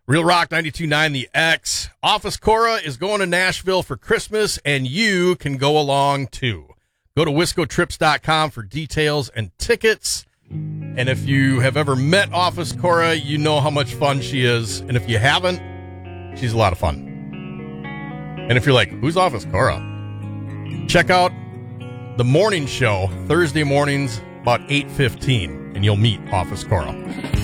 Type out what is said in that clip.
Real Rock 92.9 The X. Office Cora is going to Nashville for Christmas, and you can go along too. Go to wiscotrips.com for details and tickets. And if you have ever met Office Cora, you know how much fun she is. And if you haven't, she's a lot of fun. And if you're like, who's Office Cora? Check out the morning show Thursday mornings about 8:15, and you'll meet Office Cora.